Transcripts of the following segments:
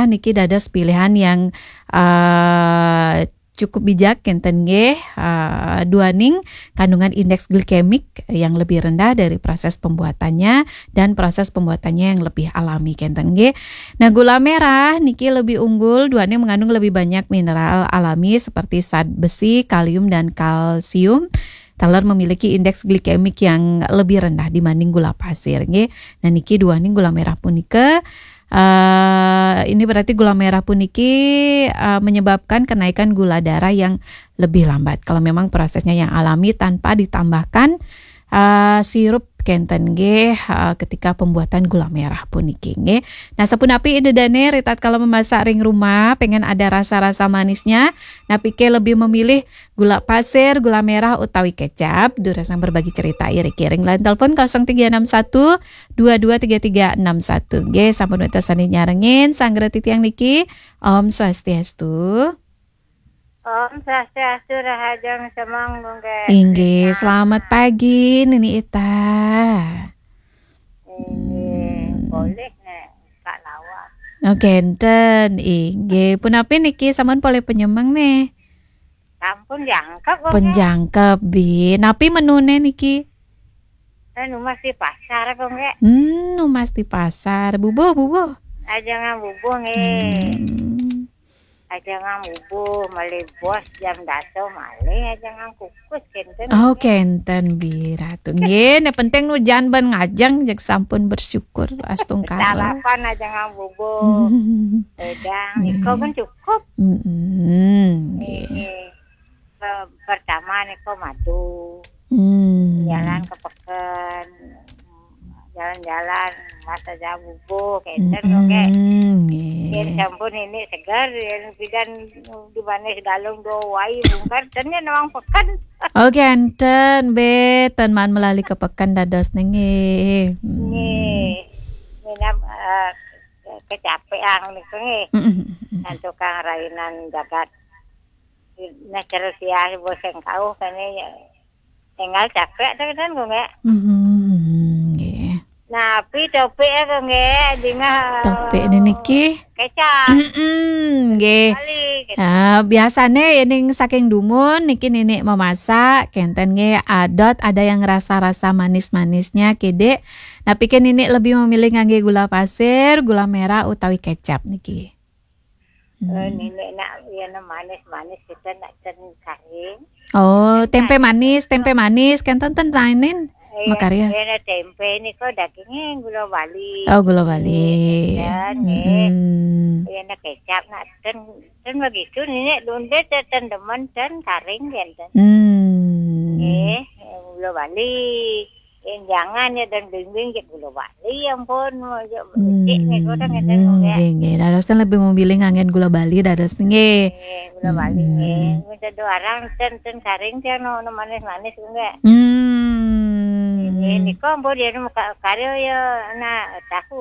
merah niki dados pilihan yang cukup bijak enten nggih, duaning kandungan indeks glikemik yang lebih rendah dari proses pembuatannya dan proses pembuatannya yang lebih alami enten nggih. Nah, gula merah niki lebih unggul, duaning mengandung lebih banyak mineral alami seperti zat besi, kalium dan kalsium. Teler memiliki indeks glikemik yang lebih rendah dibanding gula pasir nggih. Nah, niki duaning gula merah punika ini berarti gula merah puniki menyebabkan kenaikan gula darah yang lebih lambat kalau memang prosesnya yang alami tanpa ditambahkan sirup kenten nggih ketika pembuatan gula merah puniki nggih. Nah, sapunapi idedane ritat kalau memasak ring rumah pengen ada rasa-rasa manisnya, nah pike lebih memilih gula pasir, gula merah utawi kecap. Durasang berbagi cerita iri kiring lan telepon 0361 223361 nggih. Sampun wetosane nyarengin sanggre titiang niki. Om Swastiastu. Om Swastiastu rahajang semang nggih. Inggih, selamat pagi Nini Ita. Boleh nek Kak Lawak. Oke, enten inggih. Punapi niki sampun pole penyemang nih. Sampun jangkep kok. Penjangkep bi. Napi menune niki? Numas di pasar kok nggih. Numas di pasar. Bubuh. Aja ngabubuh nggih. Aja ngabubuh malih bos jam dato malih aja ngkukus kenten. Oh, kenten bi ratu. Nggih, nek penting nu jan ban ngajang jak sampun bersyukur astung karo. Sarapan aja ngabubuh. Sedang niko kan cukup. Pertama niko madu. Jalan ke Peken. Jalan-jalan masa jam bubuh kenten oke. Yen sampun ini segar yen pidan di mana sedalung do wai bungkar tennya nawang Peken. Oke enten be teman melalui ke Pekan dados nggih. Nggih. Minam kecapean niku nggih. Nan tukang rainan jagat. Nah terus ya bos engkau kene tinggal capek tenan kok nggih. Nah, pi topik kok nggih dinga. Topik niki Kecap. Nggih. Nah, biasane ning saking dumun niki nenek memasak kenten nggih adot ada yang rasa-rasa manis-manisnya kede. Nah, pikir nenek lebih memilih ngangge gula pasir, gula merah utawi kecap niki. Nenek nak yen manis-manis kita nak ten karing. Oh, tempe manis kenten ten lainin. Makarya. Yen tempe niku dagingnya gula Bali. Oh, gula Bali. Yen kecap nak ten begitu nenek lunde ten demen ten karing kenten. Gula Bali. Jangan ya dan bimbing je gula Bali ampun becik niku tang ngeten nggih. Dadosan lebih memilih ngangen gula Bali dados nggih. Gula Bali nggih. Minta doarang ten karing teh no manis-manis nggih. Niku ampun dia karyo ya na tahu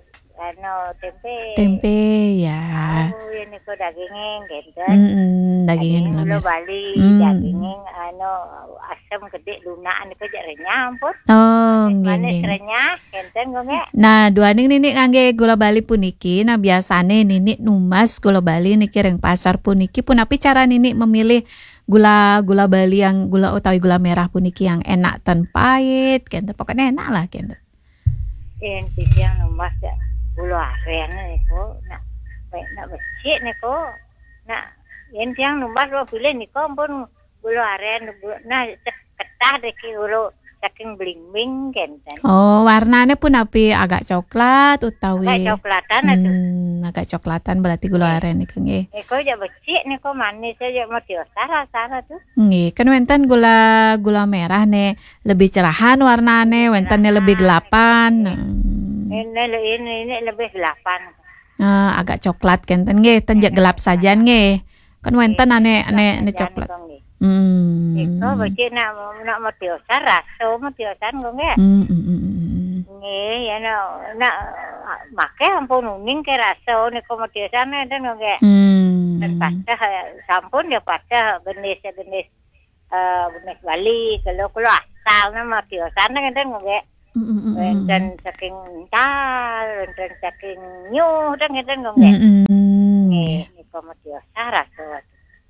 tempe ya. Oh ya niku dagingnya genten. Dagingnya gula Bali, dagingnya asam gede lunaan niku jak renyah ampun. Oh, manis renyah genten kok nggih. Nah, duaning nini ngangge gula Bali puniki. Nah, biasane nini numas gula Bali niki ring pasar puniki punapi cara nini memilih gula Bali yang gula utawi gula merah puniki yang enak tan pahit, kenten pokoknya enak lah kenten. Enti yang numas gula aren niku nak becik niku. Nak yen yang numas lo pilih niku ampun gula aren nah ketah deki gula saking bling-bling kenten. Oh, warnanya pun api agak coklat utawi. Agak coklatan atuh. Agak coklatan berarti gula aren niku nggih. Niku jak becik niku manis aja modiosa rasana tuh. Nggih, kan wenten gula merah ne lebih cerahan warnane, wentene lebih gelapan. Ini lebih gelapan. Agak coklat kenten nggih, tenjak gelap saja nggih. Kan wenten ane coklat. Itu becik nak modiosa modiosan kok nggih. Nggih, ya nak make ampun uning ke rasa niku modiosan enten kok nggih. Dan pasah sampun ya pasah benis Bali kalau asal nama modiosan enten kok nggih. Wonten saking ental, wonten saking nyuh teng ngeten nggih. Nggih, nika medhiosa rasa.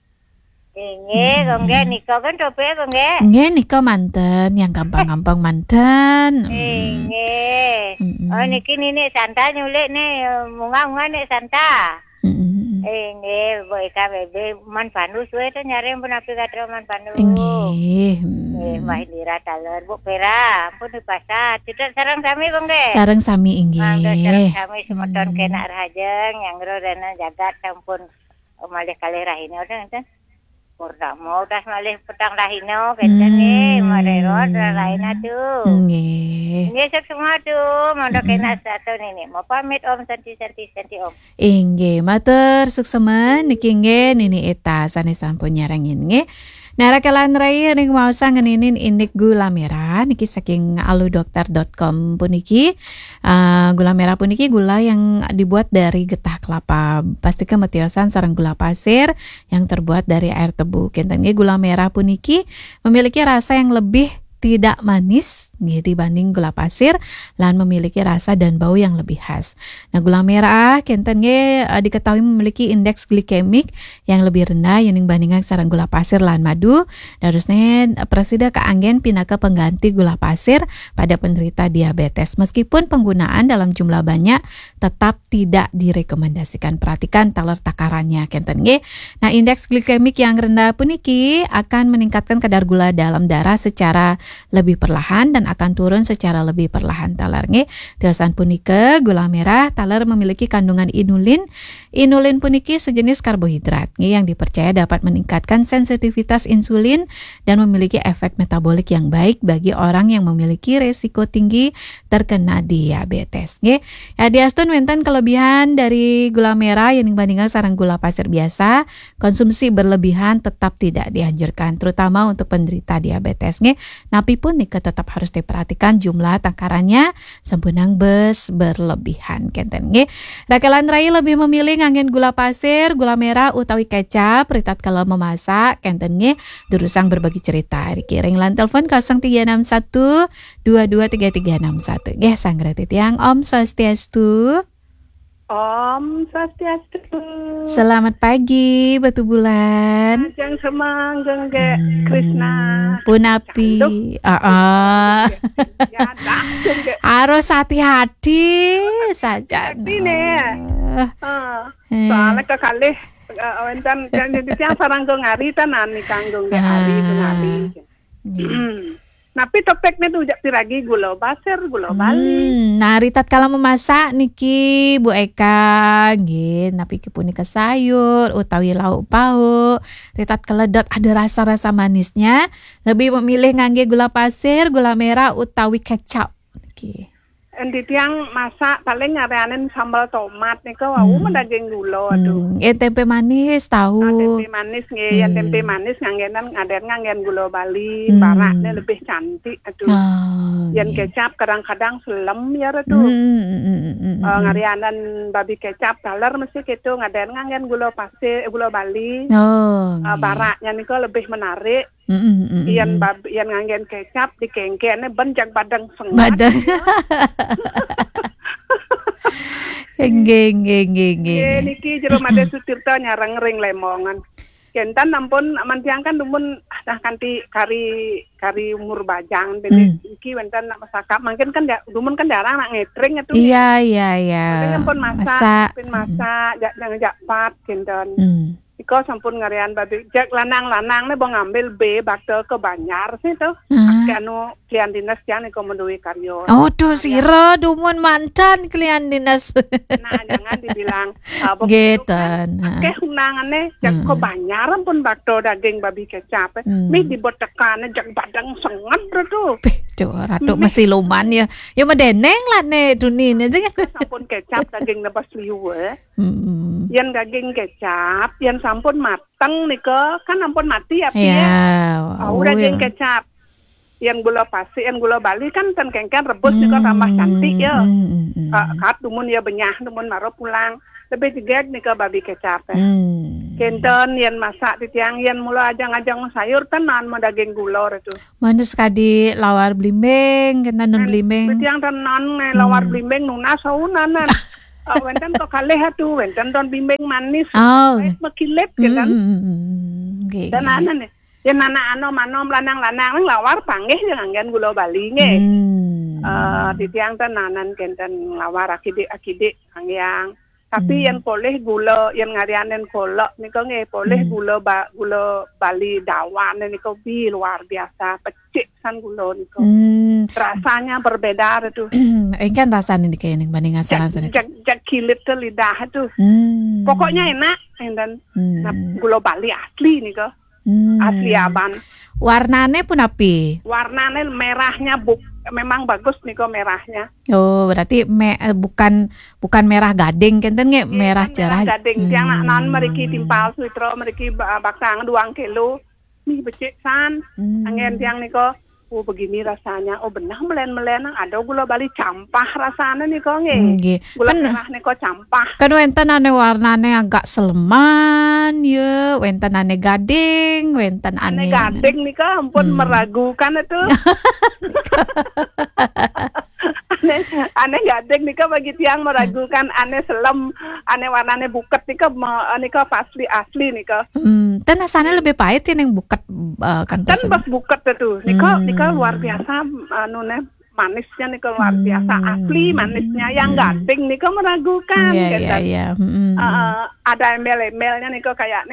Nggih, nggih nika kan tope nggih. Nggih nika manten yang gampang-gampang manten. Nggih. Oh niki Nenek Santa nyulik nih munga-munga Nek Santa. Nggih, Bu Eka bebe man panus we to nyari pun api katro man panus. Nggih. Mbah Indira taler Bu Pera, ampun dipasat. Tidak sareng sami kok nggih. Sareng sami inggih. Sareng sami semeton kena rajeng yang rodana jagat sampun malih kalih rahina enten. Purnama udah malih petang rahina kenten nggih, marerot rahina tuh. Nggih. Nggih semua tuh, mondok kena satu Nenek. Mau pamit Om santi Om. Inggih, matur suksemen niki nggih Nini Eta sanes sampun nyarengin nggih. Narakelan raya ning maosa ngeninin indik gula merah niki saking aludokter.com puniki. Gula merah puniki gula yang dibuat dari getah kelapa. Pastikan metiosan sareng gula pasir yang terbuat dari air tebu. Kenten nggih gula merah puniki memiliki rasa yang lebih tidak manis dibanding gula pasir lan memiliki rasa dan bau yang lebih khas. Nah, gula merah kenten diketahui memiliki indeks glikemik yang lebih rendah yang bandingkan sareng gula pasir lan madu. Darusnya presida keanggen pinaka pengganti gula pasir pada penderita diabetes. Meskipun penggunaan dalam jumlah banyak tetap tidak direkomendasikan. Perhatikan taler takarannya kenten nggih. Nah, indeks glikemik yang rendah puniki akan meningkatkan kadar gula dalam darah secara lebih perlahan dan akan turun secara lebih perlahan taler nggih. Tiosan punike gula merah taler memiliki kandungan inulin. Inulin puniki sejenis karbohidrat nggih yang dipercaya dapat meningkatkan sensitivitas insulin dan memiliki efek metabolik yang baik bagi orang yang memiliki resiko tinggi terkena diabetes nggih. Ya diastun wenten kelebihan dari gula merah yang dibandingkan sareng gula pasir biasa. Konsumsi berlebihan tetap tidak dianjurkan terutama untuk penderita diabetes nggih. Napi pun nika tetap harus diperhatikan jumlah takarannya sempunang bes berlebihan kenten nggih. Rakelan rai lebih memilih nganggen gula pasir, gula merah utawi kecap ritat kalau memasak kenten nggih. Durusang berbagi cerita dikiring lan telepon 0361 223361 nggih sanggratit yang Om Swastiastu. Om Swastiastu. Selamat pagi Batu Bulan. Ajeng semanggeng ge Krishna. Punapi. Harus hati-hati saja. Ini. Soalnya kekali enten jadi tiang sarang ngari tanan nih kanggung ge hari ngari. Tapi topeknya tuh piragi gula pasir, gula Bali. Nah, ritat kalau memasak niki Bu Eka nggih, napi punika sayur utawi lauk pauk. Ritat keledot ada rasa-rasa manisnya, lebih memilih ngangge gula pasir, gula merah utawi kecap niki. Endi tiang masak paling ngareanen sambal tomat nika wau daging gula aduh. Tempe manis tahu. Tempe manis nggih, ya tempe manis nganggenan nganggen gula Bali, baraknya lebih cantik aduh. Yang kecap kadang-kadang selem ya tuh. Ngareanan babi kecap taler mesti gitu nganggen gula pasir, gula Bali. Baraknya nika lebih menarik. Yang nganggen kecap di kengkene benjang badang sengat. Badang. Nggih. Niki jero Made Sutirta nyareng ring lemongan. Kentan ampun mantiangkan dumun kanthi kari umur bajang dene iki wenten masak mungkin kan dumun kan jarang nak ngetring itu. Iya. Makanya ampun masak jangan jakpat kentan. Iko sampun ngarean babi jak lanang-lanang ne bang ngambil B bakal ke Banyar sih tuh. Anu klien dinas jangan iko menduwi karyo. Oh tuh sira dumun mantan klien dinas. Nah jangan dibilang gitu. Oke undangannya jak ke Banyar pun bakal daging babi kecap. Mi dibotekan jak badang sengat tuh. Duh ratu masih luman ya. Ya medeneng lah ne dunin aja. Sampun kecap daging nebas liwe. Yang daging kecap, yang sampun mateng nika kan ampun mati ya daging kecap. Yang gula pasir, yang gula Bali kan kengken rebus nika tambah cantik ya. Kat dumun ya benyah, dumun maro pulang. Lebih juga nika babi kecap. Kenten yen masak titiang yen mula ajang-ajang sayur tenan mau daging gulor itu. Manis kadi lawar blimbing, kena non blimbing. Titiang tenan lawar blimbing nuna saunanan. Wenten kok kalih atuh, wenten ton blimbing manis. Mekilet kan. Tenanan nih. Yen anak manom lanang-lanang lawar panggih jangan gula Bali nge. Titiang tenanan kenten lawar akidik hangyang. Tapi yang boleh gula yang ngarianen kolak niko nge boleh gula Bali dawan niko bi luar biasa pecik san gula niko. Rasanya berbeda itu. Kan rasanya nih kayak banding asalan sana. Jak kilit ke lidah itu. Pokoknya enak dan gula Bali asli niko. Asli aban. Warnanya pun api. Warnanya merahnya memang bagus nih kok merahnya. Oh, berarti bukan merah gading kenten nge merah cerah. Merah gading yang non meriki timpal suitro meriki baksang 2 kilo. Nih becik san. Angen tiang nih kok. Oh begini rasanya. Oh benar melen ada gula Bali campah rasanya nih kok nge. Gula merah nih kok campah. Kan wenten ane warnane agak seleman ya, wenten ane gading, wenten ane gading nih kok ampun meragukan itu. Aneh gading nih kok bagi tiang meragukan aneh selem, aneh warnane buket nih kok asli nih kok. Dan rasanya lebih pahit ya yang buket kan pas buket itu. Nika luar biasa manisnya nika luar biasa asli manisnya yang gading nika meragukan iya. Ada embel-embelnya nika kayaknya.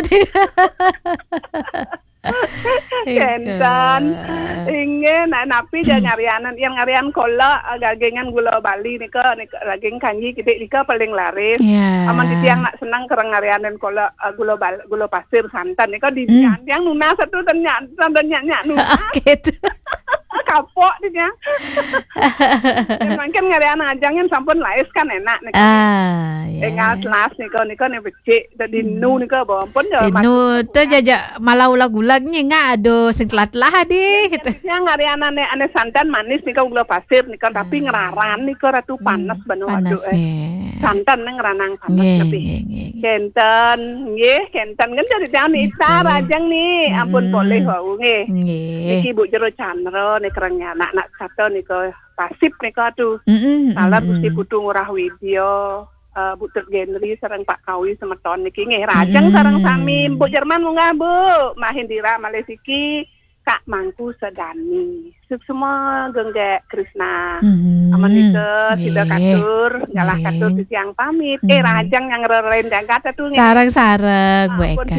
Kenten ingin napi jangan ngarian kola gagengan gula Bali nika daging kanji gede nika paling laris. Aman titiang nak senang kereng ngarianan kola gula pasir santan nika di yang nuna satu ternyata nuna. Gitu. Kapok dia. Mungkin ngarian ajangin sampun lais kan enak nika. Enggak las nika nih becik di nu nika bawampun ya. Di nu tuh jajak malah ulag-ulagnya nggak ada sing telat-telat deh gitu. Yang ngarian ane santan manis nika gula pasir nika tapi ngeraran nika ratu panas banu aduh. Santan ngeranang panas tapi. Kenten kan jadi jangan itar ajang nih. Ampun boleh wau nggih. Iki Bu Jero Chandra nih kerengnya anak satu nika pasif nika tuh. Salah Gusti Putu Ngurah Widya. Bu Tergenri sareng Pak Kawi semeton niki nggih rajang sareng sami Bu Jerman munggah Bu Mahindira Malesiki Kak Mangku Sedani semua genggek Krisna aman nika tidak katur ngalah katur siang pamit rajang yang rendang kata tuh sareng Bu Eka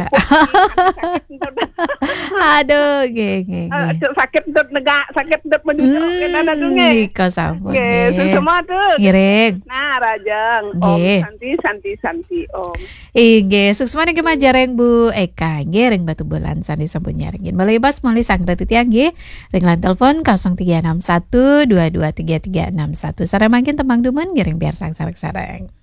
aduh nggih sakit ndut negak sakit ndut menusuk kenana tuh nggih nika sampun nggih semua tuh ngiring nah rajang Om Santi Om nggih suksma niki majareng Bu Eka nggih ring Batu Bulan sandi sampun nyaringin melebas mali sanggra titiang nggih ring telepon 0361 223361 sareng mangkin temang dumen ngiring biar sang sareng-sareng.